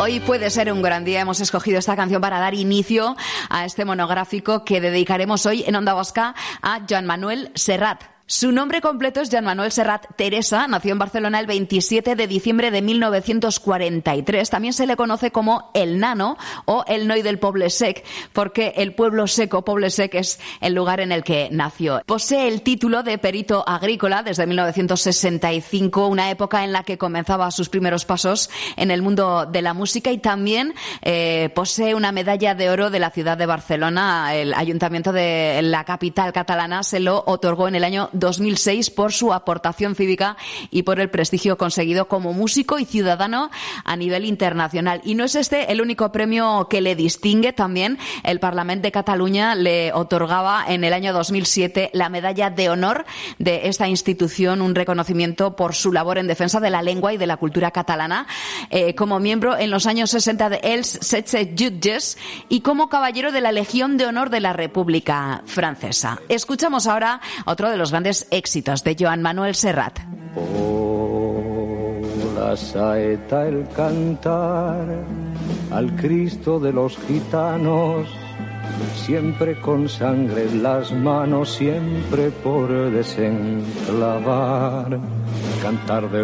Hoy puede ser un gran día. Hemos escogido esta canción para dar inicio a este monográfico que dedicaremos hoy en Onda Vasca a Joan Manuel Serrat. Su nombre completo es Joan Manuel Serrat Teresa, nació en Barcelona el 27 de diciembre de 1943. También se le conoce como el Nano o el Noi del Poble Sec, porque el pueblo seco, Poble Sec, es el lugar en el que nació. Posee el título de perito agrícola desde 1965, una época en la que comenzaba sus primeros pasos en el mundo de la música, y también posee una medalla de oro de la ciudad de Barcelona. El ayuntamiento de la capital catalana se lo otorgó en el año 2006 por su aportación cívica y por el prestigio conseguido como músico y ciudadano a nivel internacional. Y no es este el único premio que le distingue. También el Parlament de Cataluña le otorgaba en el año 2007 la medalla de honor de esta institución, un reconocimiento por su labor en defensa de la lengua y de la cultura catalana, como miembro en los años 60 de Els 16 Jutges y como caballero de la Legión de Honor de la República Francesa. Escuchamos ahora otro de los grandes éxitos de Joan Manuel Serrat. Oh, la saeta, el cantar al Cristo de los gitanos, siempre con sangre en las manos, siempre por desenclavar. Cantar de